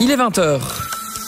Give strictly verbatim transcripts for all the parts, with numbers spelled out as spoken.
Il est vingt heures.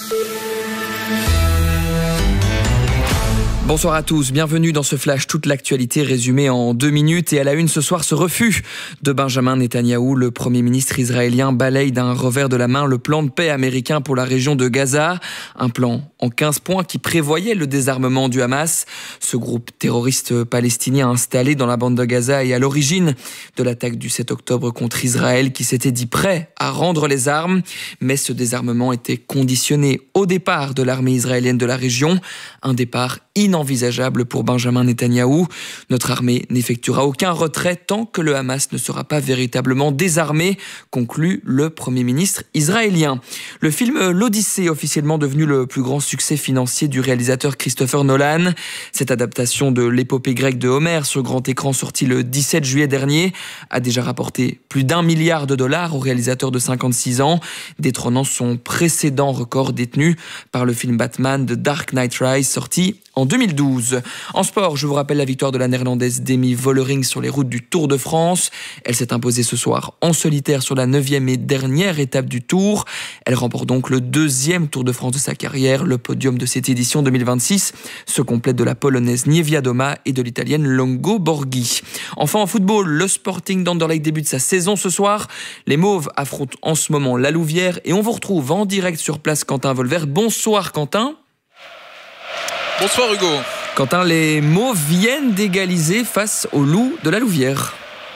Bonsoir à tous, bienvenue dans ce flash, toute l'actualité résumée en deux minutes. Et à la une ce soir, ce refus de Benjamin Netanyahou. Le Premier ministre israélien balaye d'un revers de la main le plan de paix américain pour la région de Gaza. Un plan en quinze points qui prévoyait le désarmement du Hamas. Ce groupe terroriste palestinien installé dans la bande de Gaza et à l'origine de l'attaque du sept octobre contre Israël, qui s'était dit prêt à rendre les armes. Mais ce désarmement était conditionné au départ de l'armée israélienne de la région. Un départ inenvisageable pour Benjamin Netanyahou. Notre armée n'effectuera aucun retrait tant que le Hamas ne sera pas véritablement désarmé, conclut le Premier ministre israélien. Le film L'Odyssée, officiellement devenu le plus grand succès financier du réalisateur Christopher Nolan. Cette adaptation de l'épopée grecque de Homère sur grand écran, sortie le dix-sept juillet dernier, a déjà rapporté plus d'un milliard de dollars au réalisateur de cinquante-six ans, détrônant son précédent record détenu par le film Batman The Dark Knight Rises, sorti en deux mille douze. En sport, je vous rappelle la victoire de la néerlandaise Demi Vollering sur les routes du Tour de France. Elle s'est imposée ce soir en solitaire sur la neuvième et dernière étape du Tour. Elle remporte donc le deuxième Tour de France de sa carrière. Le podium de cette édition deux mille vingt-six se complète de la polonaise Niewiadoma et de l'italienne Longo Borghi. Enfin en football, le Sporting d'Anderlecht débute sa saison ce soir. Les Mauves affrontent en ce moment la Louvière et on vous retrouve en direct sur place Quentin Volvert. Bonsoir Quentin. Bonsoir Hugo. Quentin, les Mauves viennent d'égaliser face aux Loups de la Louvière.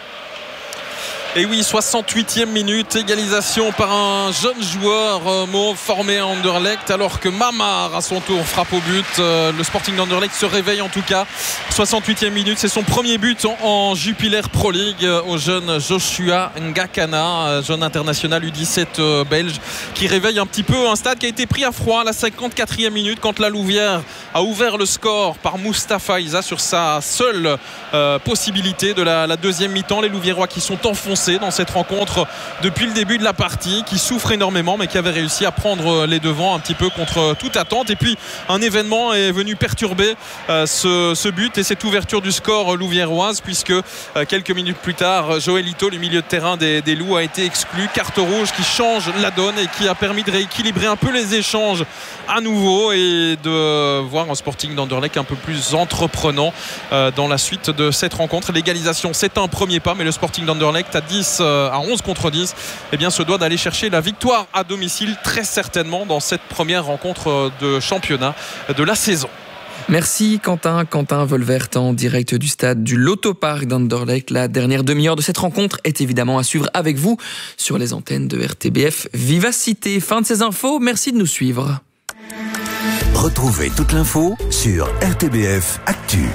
Et oui, soixante-huitième minute, égalisation par un jeune joueur euh, mauve formé à Anderlecht, alors que Mamar à son tour frappe au but. Euh, le Sporting d'Anderlecht se réveille en tout cas. soixante-huitième minute, c'est son premier but en, en Jupiler Pro League euh, au jeune Joshua Ngakana, euh, jeune international U dix-sept euh, belge, qui réveille un petit peu un stade qui a été pris à froid à la cinquante-quatrième minute quand la Louvière a ouvert le score par Moustapha Isa sur sa seule euh, possibilité de la, la deuxième mi-temps. Les Louviérois qui sont enfoncés dans cette rencontre depuis le début de la partie, qui souffre énormément mais qui avait réussi à prendre les devants un petit peu contre toute attente. Et puis un événement est venu perturber euh, ce, ce but et cette ouverture du score louviéroise, puisque euh, quelques minutes plus tard, Joël Ito, le milieu de terrain des, des Loups, a été exclu. Carte rouge qui change la donne et qui a permis de rééquilibrer un peu les échanges à nouveau et de voir un Sporting d'Anderlecht un peu plus entreprenant euh, dans la suite de cette rencontre. L'égalisation, c'est un premier pas, mais le Sporting d'Anderlecht a dix à onze contre dix, eh bien, se doit d'aller chercher la victoire à domicile très certainement dans cette première rencontre de championnat de la saison. Merci Quentin, Quentin Volvert en direct du stade du Loto-Park d'Anderlecht. La dernière demi-heure de cette rencontre est évidemment à suivre avec vous sur les antennes de R T B F Vivacité. Fin de ces infos, merci de nous suivre. Retrouvez toute l'info sur R T B F Actu.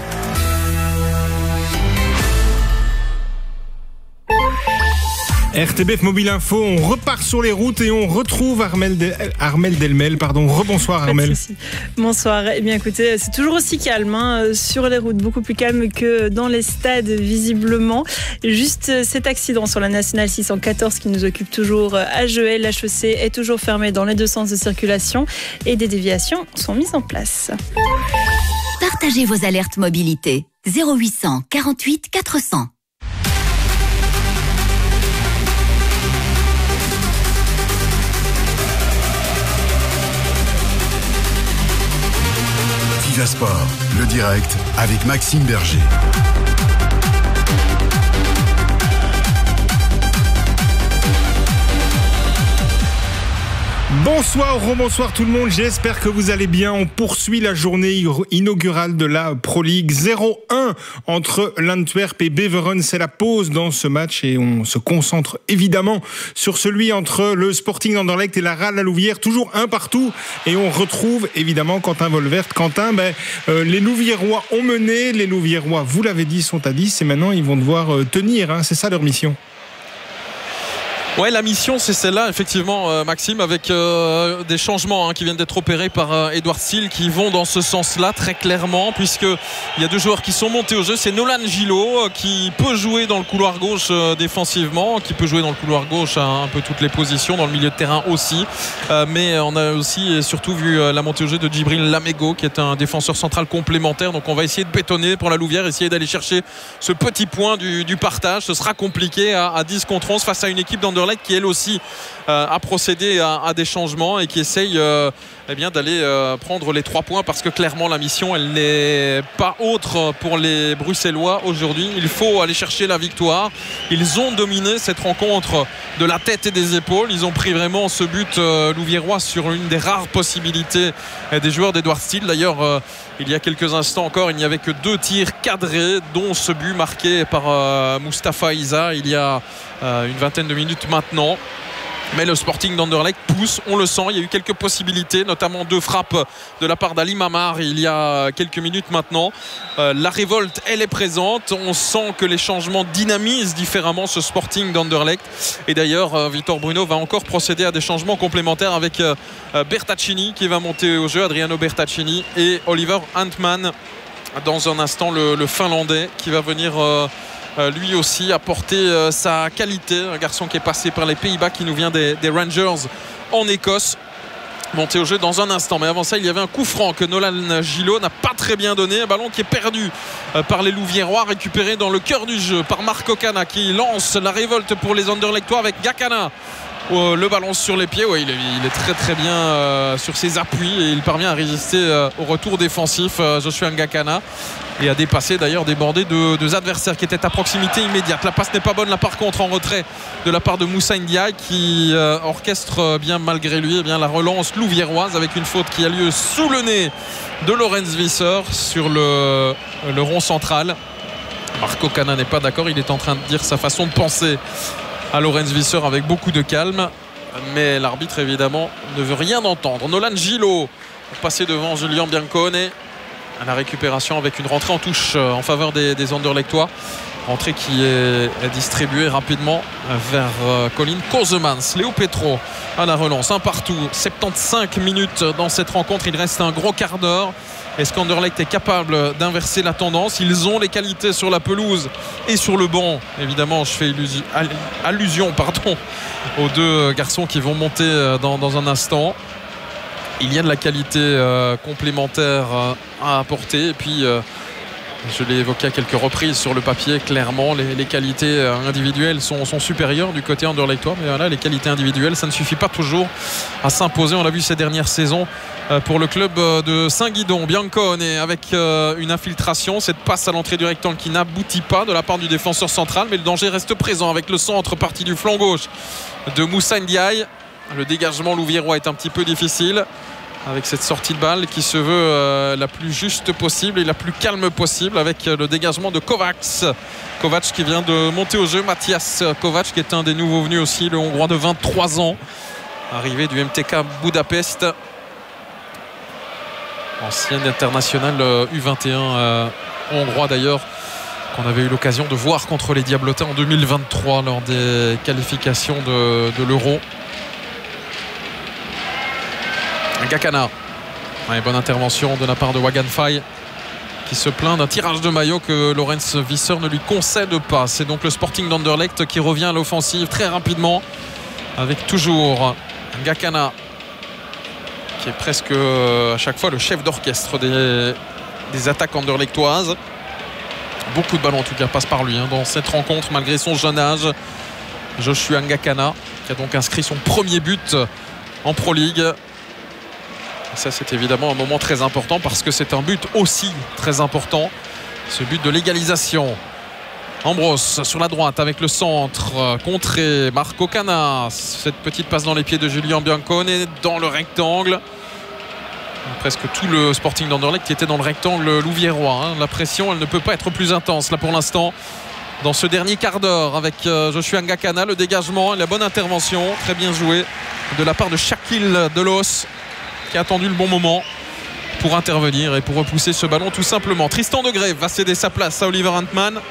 R T B F Mobile Info, on repart sur les routes et on retrouve Armelle, de... Armelle Delmel. Pardon, rebonsoir Armelle. Bonsoir. Eh bien écoutez, c'est toujours aussi calme hein, sur les routes, beaucoup plus calme que dans les stades visiblement. Juste cet accident sur la nationale six cent quatorze qui nous occupe toujours à Jeuel. La chaussée est toujours fermée dans les deux sens de circulation et des déviations sont mises en place. Partagez vos alertes mobilité. zéro huit cent quarante-huit quatre cents. Viva Sport, le direct avec Maxime Berger. Bonsoir, rebonsoir tout le monde, j'espère que vous allez bien. On poursuit la journée inaugurale de la Pro League. zéro un entre l'Antwerp et Beveren, c'est la pause dans ce match et on se concentre évidemment sur celui entre le Sporting d'Anderlecht et la R A L La Louvière, toujours un partout, et on retrouve évidemment Quentin Volvert. Quentin, ben, euh, les Louviérois ont mené, les Louviérois, vous l'avez dit, sont à dix et maintenant ils vont devoir euh, tenir, hein, c'est ça leur mission. Ouais, la mission c'est celle-là effectivement euh, Maxime, avec euh, des changements hein, qui viennent d'être opérés par euh, Edouard Steele, qui vont dans ce sens-là très clairement, puisque il y a deux joueurs qui sont montés au jeu. C'est Nolan Gillot euh, qui peut jouer dans le couloir gauche euh, défensivement, qui peut jouer dans le couloir gauche à un peu toutes les positions, dans le milieu de terrain aussi, euh, mais on a aussi et surtout vu euh, la montée au jeu de Djibril Lamego, qui est un défenseur central complémentaire. Donc on va essayer de bétonner pour la Louvière, essayer d'aller chercher ce petit point du, du partage. Ce sera compliqué à, à dix contre onze face à une équipe d'Anderlecht qui elle aussi euh, a procédé à, à des changements et qui essaye euh, eh bien, d'aller euh, prendre les trois points parce que clairement la mission elle n'est pas autre pour les Bruxellois aujourd'hui. Il faut aller chercher la victoire. Ils ont dominé cette rencontre de la tête et des épaules. Ils ont pris vraiment ce but euh, louviérois sur une des rares possibilités euh, des joueurs d'Edouard Steele. D'ailleurs euh, il y a quelques instants encore il n'y avait que deux tirs cadrés dont ce but marqué par euh, Mustapha Isa il y a euh, une vingtaine de minutes maintenant. Mais le Sporting d'Anderlecht pousse, on le sent, il y a eu quelques possibilités, notamment deux frappes de la part d'Ali Mamar il y a quelques minutes maintenant. Euh, la révolte, elle est présente, on sent que les changements dynamisent différemment ce Sporting d'Anderlecht. Et d'ailleurs, euh, Victor Bruno va encore procéder à des changements complémentaires avec euh, Bertaccini qui va monter au jeu, Adriano Bertaccini et Oliver Antman. Dans un instant, le, le Finlandais qui va venir... Euh, Euh, lui aussi apporter euh, sa qualité, un garçon qui est passé par les Pays-Bas, qui nous vient des, des Rangers en Écosse, monté au jeu dans un instant. Mais avant ça il y avait un coup franc que Nolan Gillot n'a pas très bien donné, un ballon qui est perdu euh, par les Louviérois, récupéré dans le cœur du jeu par Marco Cana qui lance la révolte pour les Anderlechtois avec Gakana. Oh, le ballon sur les pieds, ouais, il, est, il est très très bien euh, sur ses appuis et il parvient à résister euh, au retour défensif euh, Joshua Ngakana et à dépasser d'ailleurs des bordées de deux adversaires qui étaient à proximité immédiate. La passe n'est pas bonne là par contre en retrait de la part de Moussa Ndiaye qui euh, orchestre bien malgré lui eh bien, la relance louviéroise avec une faute qui a lieu sous le nez de Lorenz Visser sur le, le rond central. Marco Cana n'est pas d'accord, il est en train de dire sa façon de penser à Lorenz Visser avec beaucoup de calme, mais l'arbitre évidemment ne veut rien entendre. Nolan Gillot passé devant Julien Biancone à la récupération avec une rentrée en touche en faveur des, des Anderlechtois, rentrée qui est, est distribuée rapidement vers euh, Colin Kozemans. Léo Petro à la relance, un partout, soixante-quinze minutes dans cette rencontre, il reste un gros quart d'heure. Est-ce qu'Anderlecht est capable d'inverser la tendance? Ils ont les qualités sur la pelouse et sur le banc. Évidemment, je fais illusion, allusion pardon, aux deux garçons qui vont monter dans, dans un instant. Il y a de la qualité euh, complémentaire euh, à apporter. Et puis, euh, je l'ai évoqué à quelques reprises sur le papier, clairement, les, les qualités individuelles sont, sont supérieures du côté anderlechtois. Mais voilà, les qualités individuelles, ça ne suffit pas toujours à s'imposer. On l'a vu ces dernières saisons pour le club de Saint-Guidon. Biancone avec une infiltration, cette passe à l'entrée du rectangle qui n'aboutit pas de la part du défenseur central, mais le danger reste présent avec le centre parti du flanc gauche de Moussa Ndiaye. Le dégagement louviérois est un petit peu difficile avec cette sortie de balle qui se veut euh, la plus juste possible et la plus calme possible avec le dégagement de Kovacs. Kovacs qui vient de monter au jeu. Mathias Kovacs qui est un des nouveaux venus aussi, le Hongrois de vingt-trois ans, arrivé du M T K Budapest, ancien international U vingt et un euh, hongrois d'ailleurs, qu'on avait eu l'occasion de voir contre les Diablotins en deux mille vingt-trois lors des qualifications de, de l'Euro. Gakana, ouais, bonne intervention de la part de Wagan Fay qui se plaint d'un tirage de maillot que Lorenz Visser ne lui concède pas. C'est donc le Sporting d'Anderlecht qui revient à l'offensive très rapidement avec toujours Gakana qui est presque à chaque fois le chef d'orchestre des, des attaques anderlechtoises. Beaucoup de ballons en tout cas passent par lui hein, dans cette rencontre malgré son jeune âge. Joshua Ngakana qui a donc inscrit son premier but en Pro League. Ça c'est évidemment un moment très important parce que c'est un but aussi très important, ce but de l'égalisation. Ambrose sur la droite avec le centre contré, Marco Cana, cette petite passe dans les pieds de Julien Biancone dans le rectangle. Presque tout le Sporting d'Anderlecht qui était dans le rectangle louviérois hein. La pression elle ne peut pas être plus intense là pour l'instant dans ce dernier quart d'heure avec Joshua Ngakana. Le dégagement et la bonne intervention très bien joué de la part de Shaquille Delos qui a attendu le bon moment pour intervenir et pour repousser ce ballon tout simplement. Tristan de Greve va céder sa place à Oliver Antman.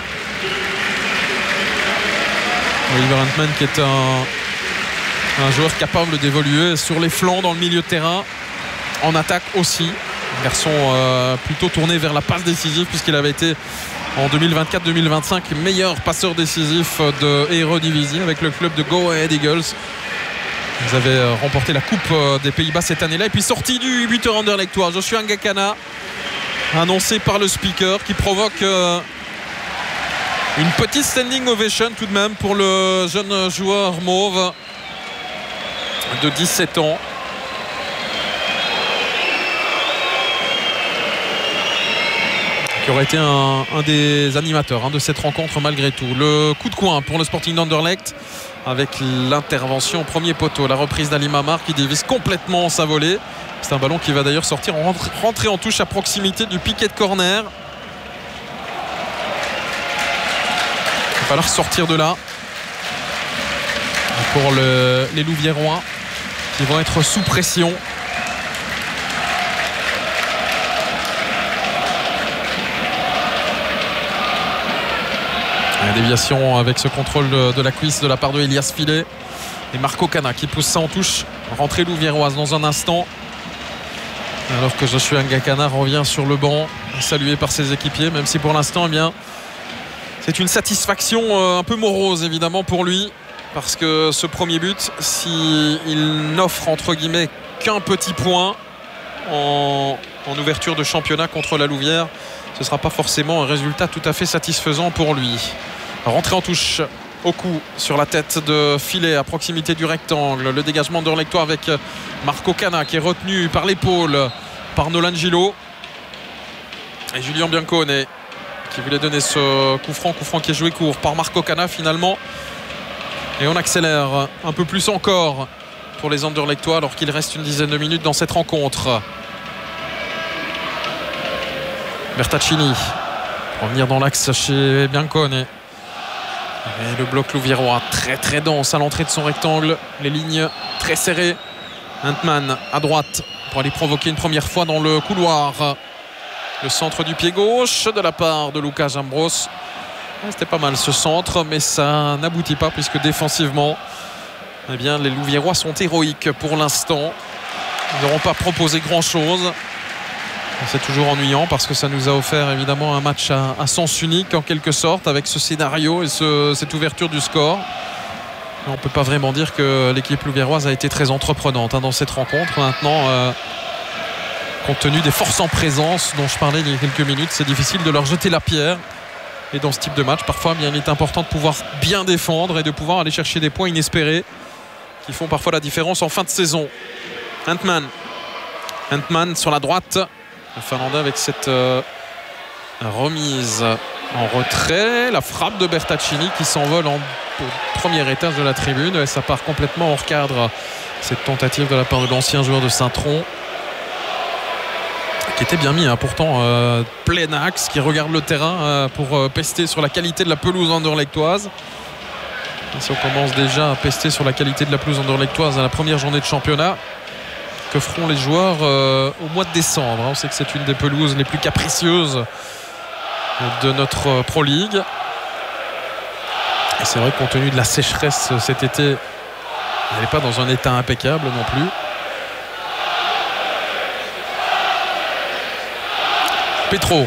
Oliver Antman qui est un, un joueur capable d'évoluer sur les flancs dans le milieu de terrain, en attaque aussi. Un garçon euh, plutôt tourné vers la passe décisive puisqu'il avait été en deux mille vingt-quatre deux mille vingt-cinq meilleur passeur décisif de Eredivisie avec le club de Go Ahead Eagles. Vous avez remporté la Coupe des Pays-Bas cette année-là. Et puis sortie du buteur anderlechtois, Joshua Ngakana, annoncé par le speaker, qui provoque euh, une petite standing ovation tout de même pour le jeune joueur mauve. de dix-sept ans. Qui aurait été un, un des animateurs hein, de cette rencontre malgré tout. Le coup de coin pour le Sporting d'Anderlecht avec l'intervention au premier poteau. La reprise d'Ali Mamar qui dévisse complètement sa volée. C'est un ballon qui va d'ailleurs sortir en rentrée, rentrer en touche à proximité du piquet de corner. Il va falloir sortir de là pour le, les Louviérois qui vont être sous pression. La déviation avec ce contrôle de, de la cuisse de la part de Elias Filet et Marco Cana qui pousse ça en touche. Rentrée louviéroise dans un instant. Alors que Joshua Ngakana revient sur le banc, salué par ses équipiers, même si pour l'instant, eh bien, c'est une satisfaction euh, un peu morose évidemment pour lui. Parce que ce premier but, s'il n'offre entre guillemets qu'un petit point en, en ouverture de championnat contre la Louvière, ce ne sera pas forcément un résultat tout à fait satisfaisant pour lui. Rentrée en touche au coup sur la tête de Filet à proximité du rectangle. Le dégagement d'Anderlechtois avec Marco Cana qui est retenu par l'épaule par Nolan Gillot. Et Julien Biancone qui voulait donner ce coup franc, coup franc qui est joué court par Marco Cana finalement. Et on accélère un peu plus encore pour les Anderlechtois alors qu'il reste une dizaine de minutes dans cette rencontre. Bertaccini pour revenir dans l'axe chez Biancone. Et le bloc louviérois très très dense à l'entrée de son rectangle. Les lignes très serrées. Huntman à droite pour aller provoquer une première fois dans le couloir. Le centre du pied gauche de la part de Lucas Ambros. C'était pas mal ce centre, mais ça n'aboutit pas puisque défensivement, eh bien, les Louviérois sont héroïques pour l'instant. Ils n'auront pas proposé grand-chose. C'est toujours ennuyant parce que ça nous a offert évidemment un match à, à sens unique en quelque sorte avec ce scénario et ce, cette ouverture du score. On ne peut pas vraiment dire que l'équipe louviéroise a été très entreprenante hein, dans cette rencontre. Maintenant, euh, compte tenu des forces en présence dont je parlais il y a quelques minutes, c'est difficile de leur jeter la pierre. Et dans ce type de match, parfois, bien, il est important de pouvoir bien défendre et de pouvoir aller chercher des points inespérés qui font parfois la différence en fin de saison. Huntman. Huntman sur la droite. Le Finlandais avec cette euh, remise en retrait. La frappe de Bertaccini qui s'envole en, au premier étage de la tribune. Et ça part complètement hors cadre. Cette tentative de la part de l'ancien joueur de Saint-Tron. Qui était bien mis, hein, pourtant euh, plein axe, qui regarde le terrain euh, pour euh, pester sur la qualité de la pelouse anderlechtoise. Et si on commence déjà à pester sur la qualité de la pelouse anderlechtoise à la première journée de championnat, que feront les joueurs euh, au mois de décembre. On sait que c'est une des pelouses les plus capricieuses de notre euh, Pro League. Et c'est vrai que compte tenu de la sécheresse cet été, elle n'est pas dans un état impeccable non plus. Petro.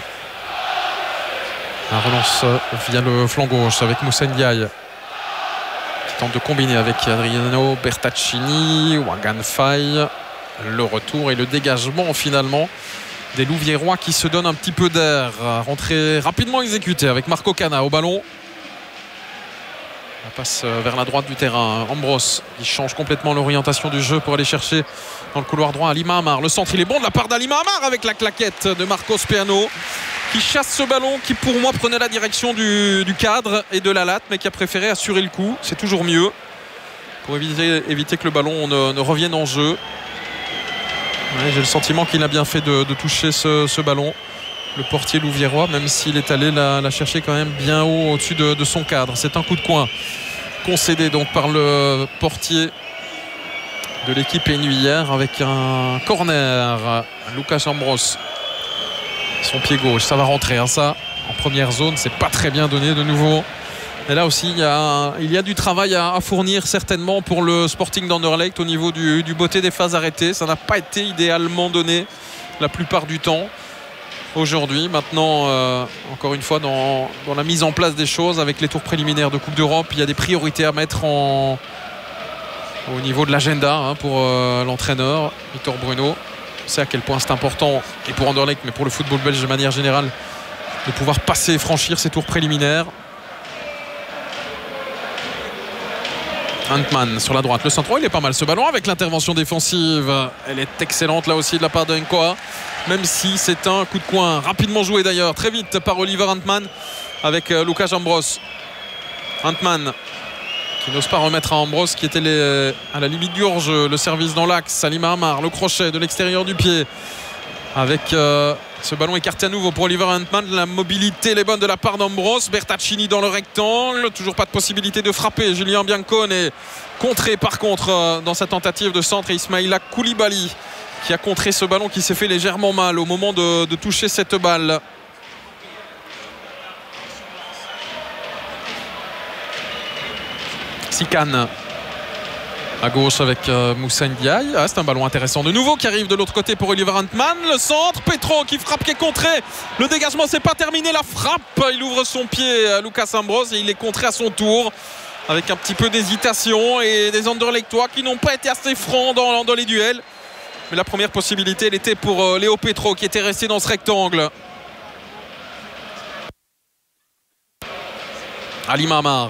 La relance via le flanc gauche avec Moussa Ndiaye qui tente de combiner avec Adriano Bertaccini, Wagan Faye. Le retour et le dégagement finalement des Louviérois qui se donnent un petit peu d'air. Rentrée rapidement exécutée avec Marco Cana au ballon. On passe vers la droite du terrain. Ambros qui change complètement l'orientation du jeu pour aller chercher dans le couloir droit Ali Mahamar. Le centre il est bon de la part d'Ali Mahamar avec la claquette de Marcos Peano qui chasse ce ballon qui pour moi prenait la direction du, du cadre et de la latte mais qui a préféré assurer le coup. C'est toujours mieux pour éviter, éviter que le ballon ne, ne revienne en jeu. Ouais, j'ai le sentiment qu'il a bien fait de, de toucher ce, ce ballon. Le portier louviérois, même s'il est allé la, la chercher quand même bien haut au-dessus de, de son cadre. C'est un coup de coin concédé donc par le portier de l'équipe énuyère avec un corner. Lucas Ambros, son pied gauche, ça va rentrer hein, ça en première zone, c'est pas très bien donné de nouveau. Et là aussi il y a, il y a du travail à, à fournir certainement pour le Sporting d'Anderlecht au niveau du, du beauté des phases arrêtées. Ça n'a pas été idéalement donné la plupart du temps aujourd'hui. Maintenant euh, encore une fois dans, dans la mise en place des choses avec les tours préliminaires de Coupe d'Europe, il y a des priorités à mettre en, au niveau de l'agenda hein, pour euh, l'entraîneur Victor Bruno. On sait à quel point c'est important et pour Anderlecht mais pour le football belge de manière générale de pouvoir passer et franchir ces tours préliminaires. Antman sur la droite, le centre, oh, il est pas mal ce ballon avec l'intervention défensive. Elle est excellente là aussi de la part de Nkoa, même si c'est un coup de coin rapidement joué d'ailleurs, très vite par Oliver Antman avec euh, Lucas Ambros. Antman qui n'ose pas remettre à Ambros qui était les, à la limite du hors-jeu. Le service dans l'axe, Salim Amar, le crochet de l'extérieur du pied avec euh, ce ballon écarté à nouveau pour Oliver Antman. La mobilité les bonnes de la part d'Ambros. Bertaccini dans le rectangle, toujours pas de possibilité de frapper. Julien Biancone est contré par contre euh, dans sa tentative de centre, et Ismaïla Koulibaly qui a contré ce ballon qui s'est fait légèrement mal au moment de, de toucher cette balle. Sikan à gauche avec euh, Moussa Ndiaye. Ah, c'est un ballon intéressant de nouveau qui arrive de l'autre côté pour Oliver Antman. Le centre, Petro qui frappe, qui est contré. Le dégagement c'est pas terminé, la frappe. Il ouvre son pied à Lucas Ambros et il est contré à son tour avec un petit peu d'hésitation et des Anderlechtois qui n'ont pas été assez francs dans, dans les duels. Mais la première possibilité elle était pour euh, Léo Petro qui était resté dans ce rectangle. Ali Mamar.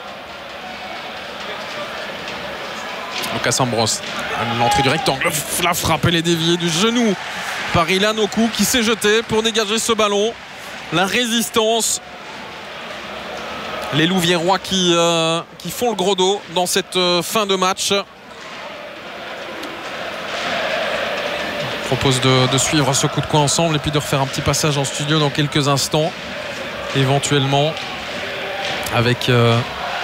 Lucas Ambros, l'entrée du rectangle, la frappe elle est déviée du genou par Ilan Oku qui s'est jeté pour dégager ce ballon. La résistance, les Louviérois qui, euh, qui font le gros dos dans cette euh, fin de match. Je propose de, de suivre ce coup de coin ensemble et puis de refaire un petit passage en studio dans quelques instants éventuellement avec euh,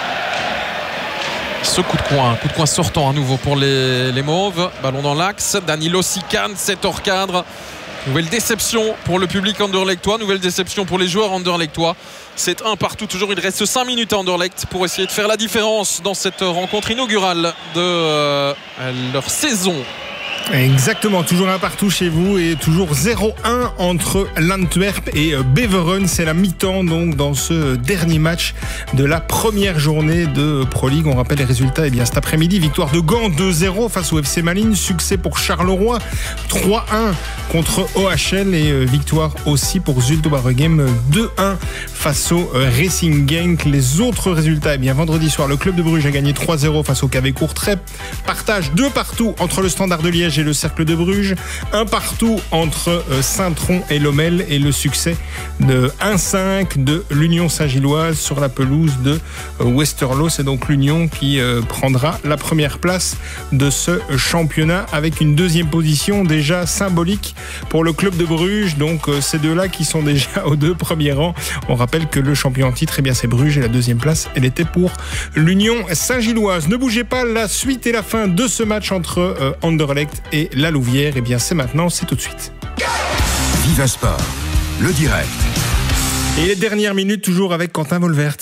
ce coup de coin, coup de coin sortant à nouveau pour les, les Mauves. Ballon dans l'axe, Danilo Sikan, sept hors cadre. Nouvelle déception pour le public anderlechtois, nouvelle déception pour les joueurs anderlechtois. C'est un partout toujours, il reste cinq minutes à Anderlecht pour essayer de faire la différence dans cette rencontre inaugurale de euh, leur saison. Exactement, toujours un partout chez vous et toujours zéro un entre l'Antwerp et Beveren. C'est la mi-temps donc dans ce dernier match de la première journée de Pro League. On rappelle les résultats, eh bien, cet après-midi, victoire de Gand deux zéro face au F C Malines, succès pour Charleroi trois un contre O H L et victoire aussi pour Zulte Waregem deux un face au Racing Genk. Les autres résultats, eh bien, vendredi soir, le club de Bruges a gagné trois zéro face au K V Courtrai. Partage deux partout entre le Standard de Liège et le Cercle de Bruges, un partout entre Saint-Tron et Lommel et le succès de un cinq de l'Union Saint-Gilloise sur la pelouse de Westerlo. C'est donc l'Union qui prendra la première place de ce championnat avec une deuxième position déjà symbolique pour le club de Bruges. Donc ces deux-là qui sont déjà aux deux premiers rangs. On rappelle que le champion en titre, eh bien, c'est Bruges et la deuxième place, elle était pour l'Union Saint-Gilloise. Ne bougez pas, la suite et la fin de ce match entre euh, Anderlecht et la Louvière, eh bien c'est maintenant, c'est tout de suite. Viva Sport, le direct. Et les dernières minutes toujours avec Quentin Volvert.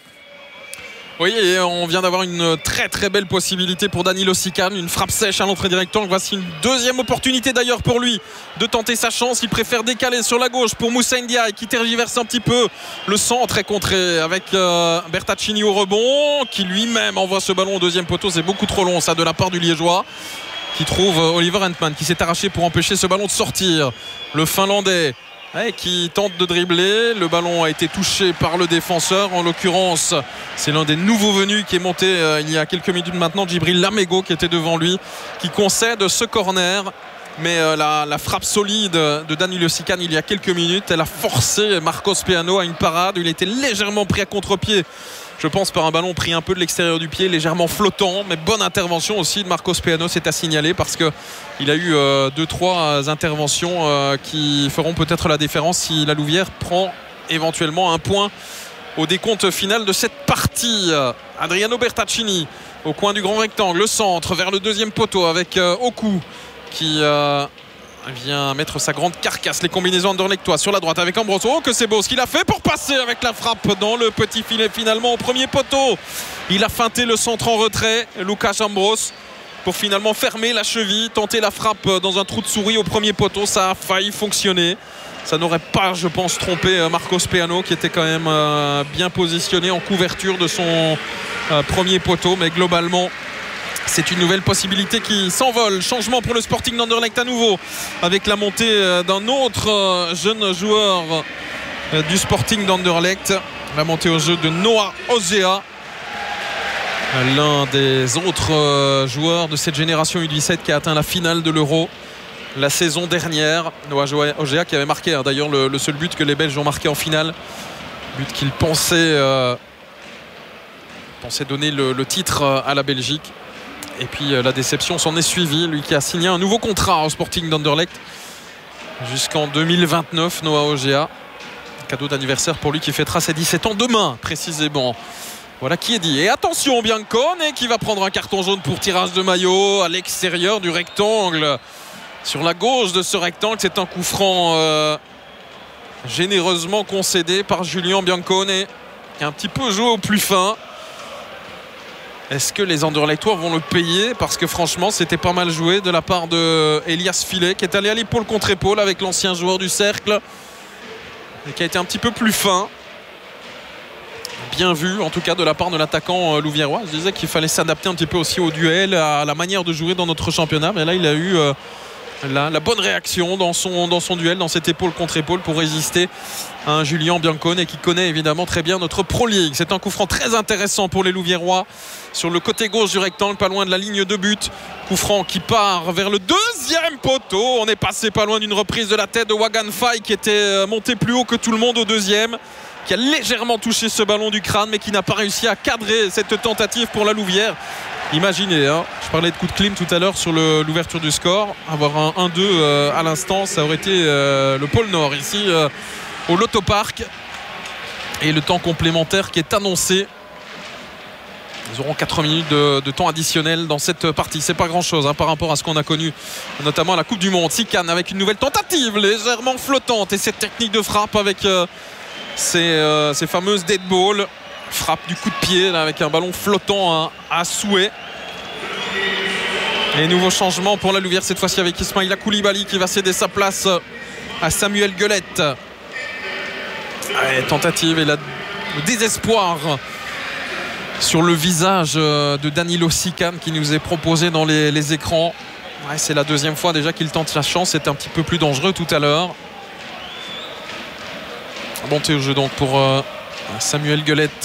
Oui, et on vient d'avoir une très très belle possibilité pour Danilo Sikan, une frappe sèche à l'entrée du rectangle. Voici une deuxième opportunité d'ailleurs pour lui de tenter sa chance. Il préfère décaler sur la gauche pour Moussa Ndiaye qui tergiverse un petit peu. Le centre est contré avec euh, Bertaccini au rebond qui lui-même envoie ce ballon au deuxième poteau. C'est beaucoup trop long ça de la part du Liégeois qui trouve Oliver Antman qui s'est arraché pour empêcher ce ballon de sortir. Le Finlandais ouais, qui tente de dribbler. Le ballon a été touché par le défenseur. En l'occurrence, c'est l'un des nouveaux venus qui est monté euh, il y a quelques minutes maintenant, Djibril Lamego, qui était devant lui, qui concède ce corner. Mais euh, la, la frappe solide de Danilo Sikan il y a quelques minutes, elle a forcé Marcos Peano à une parade. Il était légèrement pris à contre-pied, je pense, par un ballon pris un peu de l'extérieur du pied, légèrement flottant, mais bonne intervention aussi de Marcos Peano, c'est à signaler parce qu'il a eu euh, deux trois interventions euh, qui feront peut-être la différence si la Louvière prend éventuellement un point au décompte final de cette partie. Adriano Bertaccini au coin du grand rectangle, le centre vers le deuxième poteau avec euh, Oku qui euh, vient mettre sa grande carcasse. Les combinaisons anderlechtois sur la droite avec Ambros. Oh que c'est beau ce qu'il a fait pour passer avec la frappe dans le petit filet finalement au premier poteau. Il a feinté le centre en retrait, Lucas Ambros, pour finalement fermer la cheville, tenter la frappe dans un trou de souris au premier poteau. Ça a failli fonctionner. Ça n'aurait pas, je pense, trompé Marcos Peano qui était quand même euh, bien positionné en couverture de son euh, premier poteau. Mais globalement, c'est une nouvelle possibilité qui s'envole. Changement pour le Sporting d'Anderlecht à nouveau avec la montée d'un autre jeune joueur du Sporting d'Anderlecht. La montée au jeu de Noah Osea. L'un des autres joueurs de cette génération U dix-sept qui a atteint la finale de l'Euro la saison dernière. Noah Ogea qui avait marqué hein, d'ailleurs le, le seul but que les Belges ont marqué en finale. But qu'il pensait, euh, pensait donner le, le titre à la Belgique. Et puis euh, la déception s'en est suivie. Lui qui a signé un nouveau contrat au Sporting d'Anderlecht jusqu'en deux mille vingt-neuf, Noah Ogea. Cadeau d'anniversaire pour lui qui fêtera ses dix-sept ans demain précisément. Voilà qui est dit. Et attention, Biancone qui va prendre un carton jaune pour tirage de maillot à l'extérieur du rectangle. Sur la gauche de ce rectangle, c'est un coup franc euh, généreusement concédé par Julien Biancone qui a un petit peu joué au plus fin. Est-ce que les Anderlechtois vont le payer? Parce que franchement, c'était pas mal joué de la part de Elias Filet qui est allé à l'épaule contre épaule avec l'ancien joueur du cercle et qui a été un petit peu plus fin. Bien vu en tout cas de la part de l'attaquant louviérois. Je disais qu'il fallait s'adapter un petit peu aussi au duel, à la manière de jouer dans notre championnat, mais là il a eu euh, la, la bonne réaction dans son, dans son duel, dans cette épaule contre épaule pour résister à un Julien Biancone qui connaît évidemment très bien notre Pro League. C'est un coup franc très intéressant pour les louviérois sur le côté gauche du rectangle, pas loin de la ligne de but. Coup franc qui part vers le deuxième poteau. On est passé pas loin d'une reprise de la tête de Wagan Faye qui était monté plus haut que tout le monde au deuxième, qui a légèrement touché ce ballon du crâne mais qui n'a pas réussi à cadrer cette tentative pour la Louvière. Imaginez, hein, je parlais de coup de clim tout à l'heure sur le, l'ouverture du score. Avoir un un deux euh, à l'instant, ça aurait été euh, le pôle Nord ici euh, au Lotto Park. Et le temps complémentaire qui est annoncé. Ils auront quatre minutes de, de temps additionnel dans cette partie. C'est pas grand chose hein, par rapport à ce qu'on a connu notamment à la Coupe du Monde. Sican avec une nouvelle tentative légèrement flottante et cette technique de frappe avec euh, ces, euh, ces fameuses dead balls. Frappe du coup de pied là, avec un ballon flottant à, à souhait. Et nouveau changement pour la Louvière cette fois-ci avec Ismaïla Koulibaly qui va céder sa place à Samuel Guelette. Allez, tentative et la, le désespoir sur le visage de Danilo Sican qui nous est proposé dans les, les écrans. Ouais, c'est la deuxième fois déjà qu'il tente sa chance. C'était un petit peu plus dangereux tout à l'heure. Montée au jeu donc pour euh, Samuel Guelette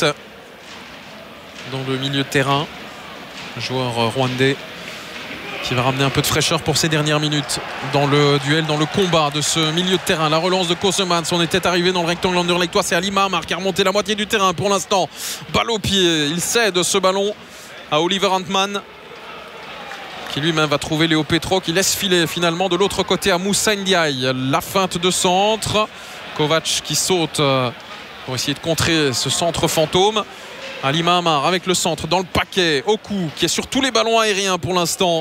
dans le milieu de terrain. Joueur rwandais qui va ramener un peu de fraîcheur pour ces dernières minutes dans le duel, dans le combat de ce milieu de terrain. La relance de Kosemans, on était arrivé dans le rectangle anderlechtois, c'est Ali Mahamar qui a remonté la moitié du terrain pour l'instant. Balle au pied, il cède ce ballon à Oliver Antman qui lui-même va trouver Léo Petro qui laisse filer finalement de l'autre côté à Moussa Ndiaye. La feinte de centre, Kovac qui saute pour essayer de contrer ce centre fantôme. Ali Mahamar avec le centre dans le paquet, Oku qui est sur tous les ballons aériens pour l'instant.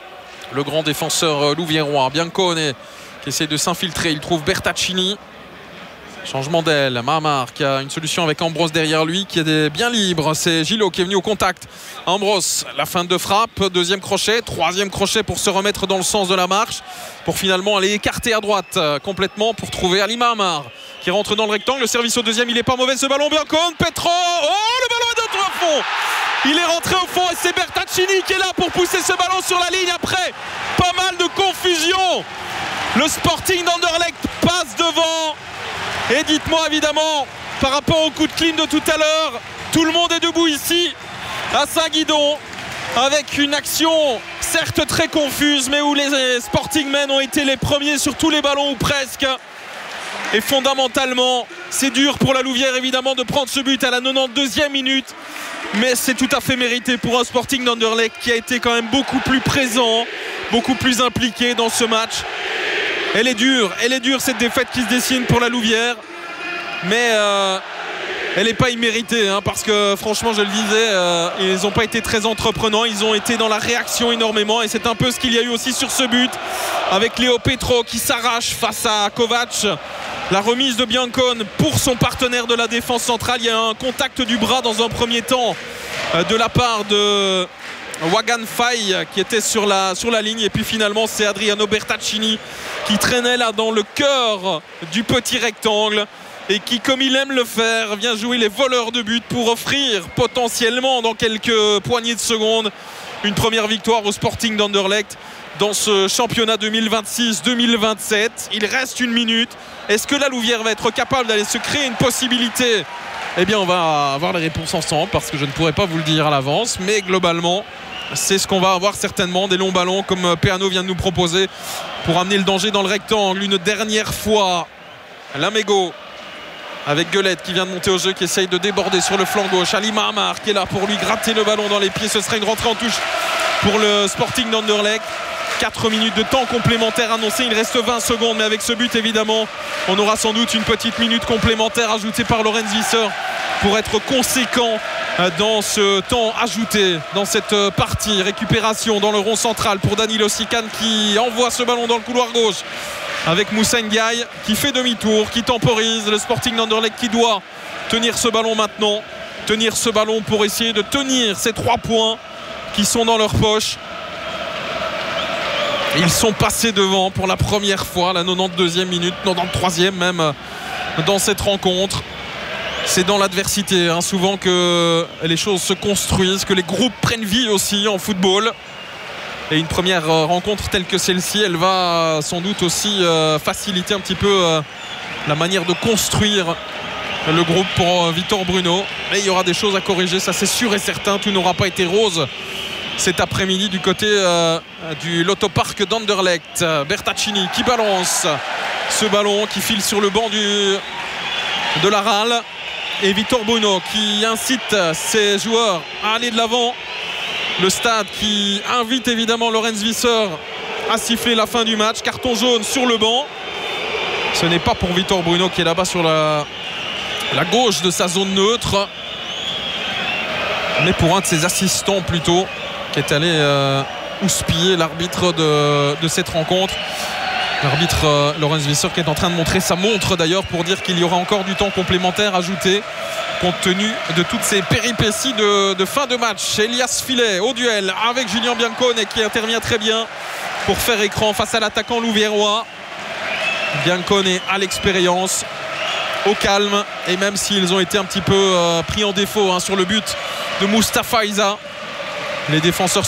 Le grand défenseur louviérois, Biancone qui essaie de s'infiltrer, il trouve Bertaccini. Changement d'aile, Mahamar qui a une solution avec Ambros derrière lui qui est bien libre, c'est Gillot qui est venu au contact. Ambros, la feinte de frappe, deuxième crochet, troisième crochet pour se remettre dans le sens de la marche, pour finalement aller écarter à droite complètement pour trouver Ali Mahamar qui rentre dans le rectangle. Le service au deuxième, il est pas mauvais ce ballon. Biancone, Petro, oh le ballon est d'entre au fond. Il est rentré au fond et c'est Bertaccini qui est là pour pousser ce ballon sur la ligne après pas mal de confusion. Le Sporting d'Anderlecht passe devant. Et dites-moi évidemment, par rapport au coup de clim de tout à l'heure, tout le monde est debout ici à Saint-Guidon avec une action certes très confuse mais où les Sportingmen ont été les premiers sur tous les ballons ou presque. Et fondamentalement, c'est dur pour la Louvière évidemment de prendre ce but à la quatre-vingt-douzième minute. Mais c'est tout à fait mérité pour un Sporting d'Anderlecht qui a été quand même beaucoup plus présent, beaucoup plus impliqué dans ce match. Elle est dure, elle est dure cette défaite qui se dessine pour la Louvière. Mais euh, elle n'est pas imméritée hein, parce que franchement je le disais, euh, ils n'ont pas été très entreprenants. Ils ont été dans la réaction énormément et c'est un peu ce qu'il y a eu aussi sur ce but. Avec Léo Petro qui s'arrache face à Kovac. La remise de Biancone pour son partenaire de la défense centrale. Il y a un contact du bras dans un premier temps euh, de la part de Wagan Faye qui était sur la, sur la ligne. Et puis finalement c'est Adriano Bertaccini qui traînait là dans le cœur du petit rectangle et qui, comme il aime le faire, vient jouer les voleurs de but pour offrir potentiellement dans quelques poignées de secondes une première victoire au Sporting d'Anderlecht dans ce championnat deux mille vingt-six deux mille vingt-sept. Il reste une minute. Est-ce que la Louvière va être capable d'aller se créer une possibilité Eh bien, on va avoir les réponses ensemble parce que je ne pourrais pas vous le dire à l'avance. Mais globalement, c'est ce qu'on va avoir certainement. Des longs ballons comme Peano vient de nous proposer pour amener le danger dans le rectangle. Une dernière fois, Lamego avec Guelette qui vient de monter au jeu, qui essaye de déborder sur le flanc gauche. Ali Mahamar qui est là pour lui gratter le ballon dans les pieds. Ce serait une rentrée en touche pour le Sporting d'Anderlecht. quatre minutes de temps complémentaire annoncé, il reste vingt secondes, mais avec ce but évidemment on aura sans doute une petite minute complémentaire ajoutée par Lorenz Visser pour être conséquent dans ce temps ajouté dans cette partie. Récupération dans le rond central pour Danilo Sican qui envoie ce ballon dans le couloir gauche avec Moussa Ndiaye qui fait demi-tour, qui temporise. Le Sporting d'Anderlecht qui doit tenir ce ballon maintenant, tenir ce ballon pour essayer de tenir ces trois points qui sont dans leur poche. Ils sont passés devant pour la première fois, la quatre-vingt-deuxième minute, quatre-vingt-troisième même dans cette rencontre. C'est dans l'adversité hein, souvent que les choses se construisent, que les groupes prennent vie aussi en football. Et une première rencontre telle que celle-ci, elle va sans doute aussi euh, faciliter un petit peu euh, la manière de construire le groupe pour euh, Victor Bruno. Mais il y aura des choses à corriger, ça c'est sûr et certain. Tout n'aura pas été rose cet après-midi du côté euh, du Lotto Park d'Anderlecht. Bertaccini qui balance ce ballon, qui file sur le banc du, de la R A L. Et Victor Bruno qui incite ses joueurs à aller de l'avant. Le stade qui invite évidemment Lorenz Visser à siffler la fin du match. Carton jaune sur le banc. Ce n'est pas pour Victor Bruno qui est là-bas sur la, la gauche de sa zone neutre, mais pour un de ses assistants plutôt, qui est allé euh, houspiller l'arbitre de, de cette rencontre. L'arbitre euh, Lorenz Visser qui est en train de montrer sa montre d'ailleurs pour dire qu'il y aura encore du temps complémentaire ajouté compte tenu de toutes ces péripéties de, de fin de match. Elias Filet au duel avec Julien Biancone qui intervient très bien pour faire écran face à l'attaquant louviérois. Biancone à l'expérience, au calme, et même s'ils ont été un petit peu euh, pris en défaut hein, sur le but de Mustapha Isa, les défenseurs